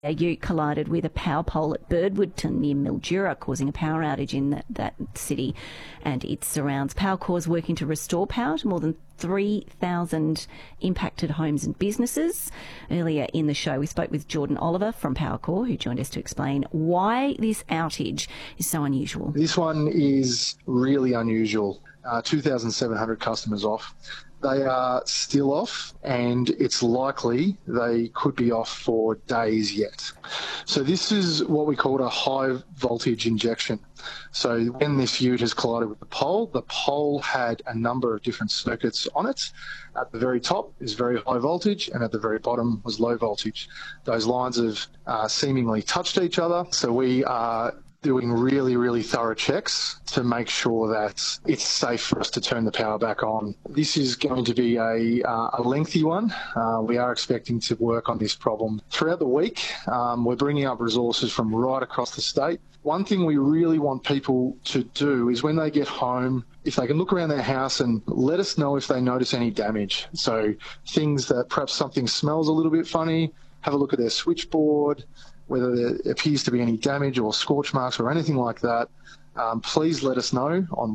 A ute collided with a power pole at Birdwoodton near Mildura, causing a power outage in that city and its surrounds. Powercor is working to restore power to more than 3,000 impacted homes and businesses. Earlier in the show, we spoke with Jordan Oliver from Powercor, who joined us to explain why this outage is so unusual. This one is really unusual. 2,700 customers off. They are still off, and it's likely they could be off for days yet. So this is what we call a high voltage injection. So when this ute has collided with the pole had a number of different circuits on it. At the very top is very high voltage, and at the very bottom was low voltage. Those lines have seemingly touched each other, so we are doing really, really thorough checks to make sure that it's safe for us to turn the power back on. This is going to be a lengthy one. We are expecting to work on this problem throughout the week. We're bringing up resources from right across the state. One thing we really want people to do is when they get home, if they can look around their house and let us know if they notice any damage. So things that perhaps something smells a little bit funny, have a look at their switchboard, whether there appears to be any damage or scorch marks or anything like that, please let us know on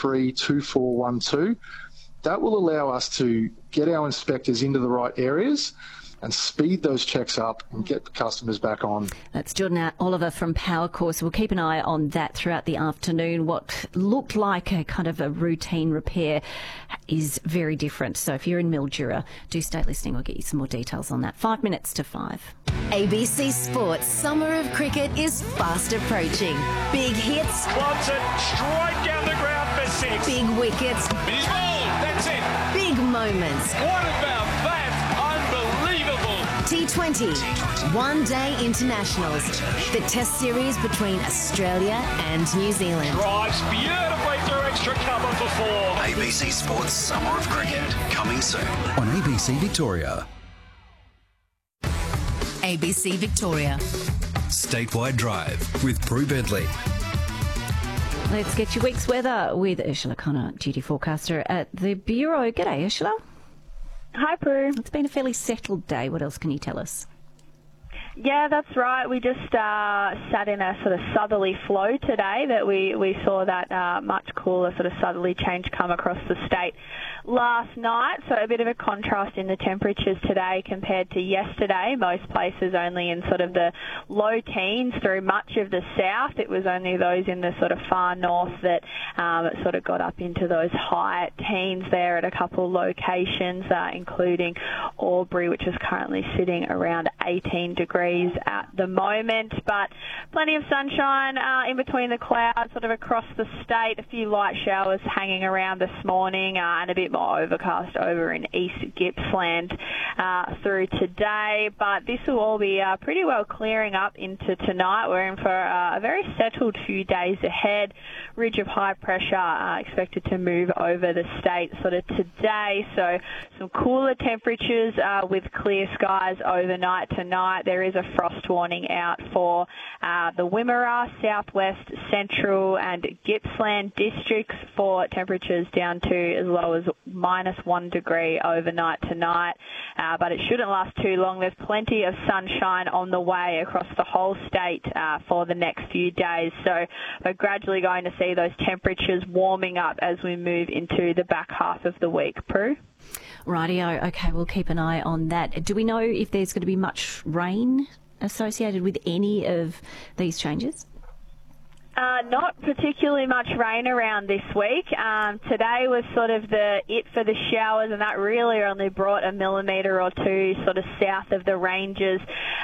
132412. That will allow us to get our inspectors into the right areas and speed those checks up and get the customers back on. That's Jordan Oliver from Powercor. So we'll keep an eye on that throughout the afternoon. What looked like a kind of a routine repair is very different. So if you're in Mildura, do stay listening. We'll get you some more details on that. 5 minutes to 5. ABC Sports Summer of Cricket is fast approaching. Big hits. Wants it straight down the ground for 6. Big wickets. He's bowled. That's it. Big moments. What about that? Unbelievable. T20. One-day internationals. The test series between Australia and New Zealand. Drives beautifully through extra cover for 4. ABC Sports Summer of Cricket, coming soon on ABC Victoria. ABC Victoria. Statewide Drive with Prue Bedley. Let's get your week's weather with Ursula Connor, duty forecaster at the Bureau. G'day, Ursula. Hi, Prue. It's been a fairly settled day. What else can you tell us? Yeah, that's right. We just sat in a sort of southerly flow today that we saw that much cooler sort of southerly change come across the state last night. So a bit of a contrast in the temperatures today compared to yesterday. Most places only in sort of the low teens through much of the south. It was only those in the sort of far north that sort of got up into those high teens there at a couple locations, including Albury, which is currently sitting around 18 degrees at the moment, but plenty of sunshine in between the clouds sort of across the state. A few light showers hanging around this morning and a bit more overcast over in East Gippsland through today, but this will all be pretty well clearing up into tonight. We're in for a very settled few days ahead. Ridge of high pressure expected to move over the state sort of today, so some cooler temperatures with clear skies overnight tonight. There is a frost warning out for the Wimmera, Southwest, Central and Gippsland districts for temperatures down to as low as -1 degree overnight tonight, but it shouldn't last too long. There's plenty of sunshine on the way across the whole state for the next few days, so we're gradually going to see those temperatures warming up as we move into the back half of the week. Prue? Rightio. Okay, we'll keep an eye on that. Do we know if there's going to be much rain associated with any of these changes? Not particularly much rain around this week. Today was sort of it for the showers, and that really only brought a millimetre or two sort of south of the ranges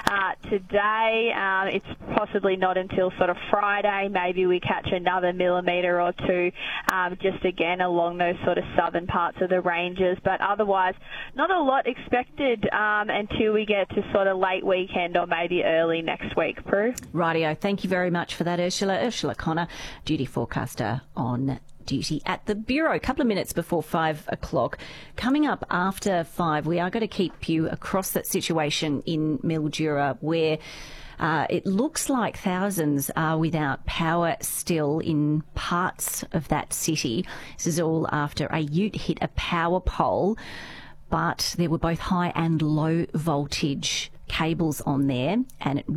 today. It's possibly not until sort of Friday. Maybe we catch another millimetre or two just again along those sort of southern parts of the ranges. But otherwise, not a lot expected until we get to sort of late weekend or maybe early next week, Prue. Rightio. Thank you very much for that, Ursula. Ursula Connor, duty forecaster on duty at the Bureau. A couple of minutes before 5 o'clock. Coming up after 5, we are going to keep you across that situation in Mildura where it looks like thousands are without power still in parts of that city. This is all after a ute hit a power pole, but there were both high and low voltage cables on there, and it